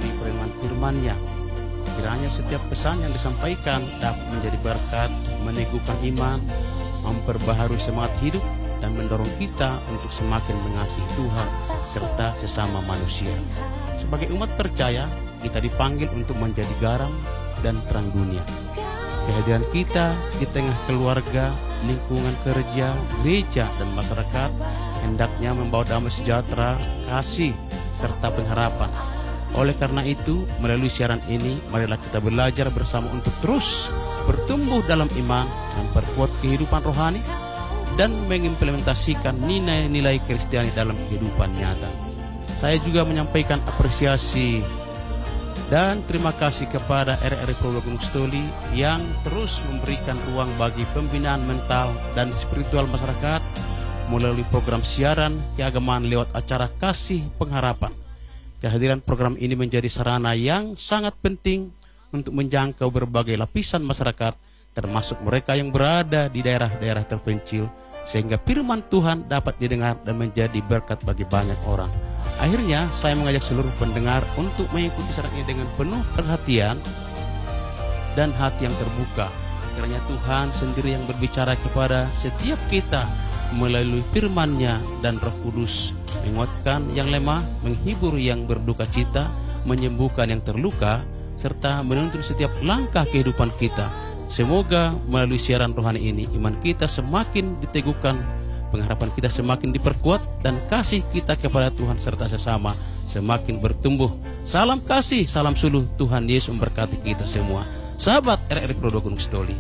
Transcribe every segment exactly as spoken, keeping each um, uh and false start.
melalui firman-firman-Nya. Kiranya setiap pesan yang disampaikan dapat menjadi berkat, meneguhkan iman, memperbaharui semangat hidup, dan mendorong kita untuk semakin mengasihi Tuhan serta sesama manusia. Sebagai umat percaya, kita dipanggil untuk menjadi garam dan terang dunia. Kehadiran kita di tengah keluarga, lingkungan kerja, gereja, dan masyarakat hendaknya membawa damai sejahtera, kasih, serta pengharapan. Oleh karena itu, melalui siaran ini, marilah kita belajar bersama untuk terus bertumbuh dalam iman, memperkuat kehidupan rohani, dan mengimplementasikan nilai-nilai Kristiani dalam kehidupan nyata. Saya juga menyampaikan apresiasi dan terima kasih kepada R R I Probolinggo Gunung Sitoli yang terus memberikan ruang bagi pembinaan mental dan spiritual masyarakat melalui program siaran keagamaan lewat acara Kasih Pengharapan. Kehadiran program ini menjadi sarana yang sangat penting untuk menjangkau berbagai lapisan masyarakat, termasuk mereka yang berada di daerah-daerah terpencil, sehingga firman Tuhan dapat didengar dan menjadi berkat bagi banyak orang. Akhirnya, saya mengajak seluruh pendengar untuk mengikuti siaran ini dengan penuh perhatian dan hati yang terbuka. Kiranya Tuhan sendiri yang berbicara kepada setiap kita melalui firman-Nya dan Roh Kudus, menguatkan yang lemah, menghibur yang berduka cita, menyembuhkan yang terluka, serta menuntun setiap langkah kehidupan kita. Semoga melalui siaran rohani ini, iman kita semakin diteguhkan, pengharapan kita semakin diperkuat, dan kasih kita kepada Tuhan serta sesama semakin bertumbuh. Salam kasih, salam suluh, Tuhan Yesus memberkati kita semua. Sahabat R R I Probolinggo Gunung Sitoli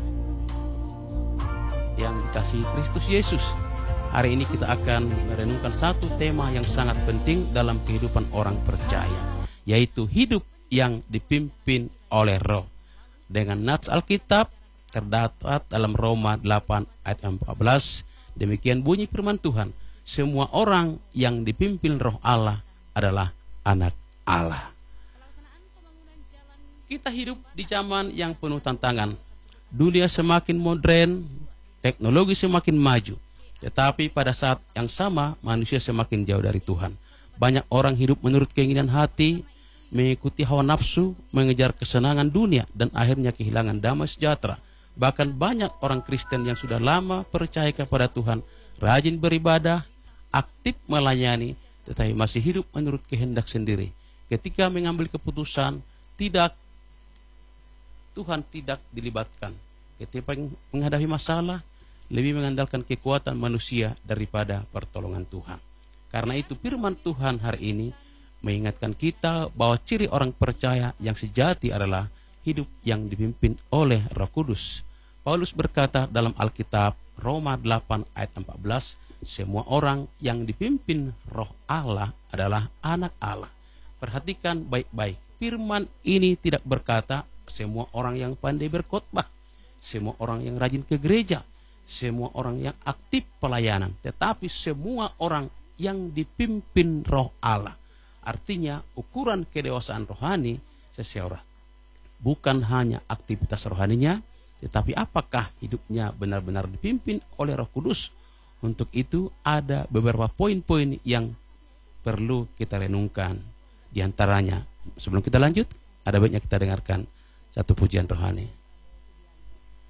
yang dikasihi Kristus Yesus, hari ini kita akan merenungkan satu tema yang sangat penting dalam kehidupan orang percaya, yaitu hidup yang dipimpin oleh Roh. Dengan nats Alkitab terdapat dalam Roma delapan ayat empat belas, demikian bunyi firman Tuhan, semua orang yang dipimpin Roh Allah adalah anak Allah. Kita hidup di zaman yang penuh tantangan. Dunia semakin modern, teknologi semakin maju. Tetapi pada saat yang sama, manusia semakin jauh dari Tuhan. Banyak orang hidup menurut keinginan hati, mengikuti hawa nafsu, mengejar kesenangan dunia, dan akhirnya kehilangan damai sejahtera. Bahkan banyak orang Kristen yang sudah lama percaya kepada Tuhan, rajin beribadah, aktif melayani, tetapi masih hidup menurut kehendak sendiri. Ketika mengambil keputusan, tidak Tuhan tidak dilibatkan. Ketika menghadapi masalah, lebih mengandalkan kekuatan manusia daripada pertolongan Tuhan. Karena itu firman Tuhan hari ini mengingatkan kita bahwa ciri orang percaya yang sejati adalah hidup yang dipimpin oleh Roh Kudus. Paulus berkata dalam Alkitab Roma delapan ayat empat belas, semua orang yang dipimpin Roh Allah adalah anak Allah. Perhatikan baik-baik, firman ini tidak berkata semua orang yang pandai berkhotbah, semua orang yang rajin ke gereja, semua orang yang aktif pelayanan, tetapi semua orang yang dipimpin Roh Allah. Artinya ukuran kedewasaan rohani seseorang bukan hanya aktivitas rohaninya, tetapi apakah hidupnya benar-benar dipimpin oleh Roh Kudus. Untuk itu ada beberapa poin-poin yang perlu kita renungkan. Di antaranya, sebelum kita lanjut, ada baiknya kita dengarkan satu pujian rohani.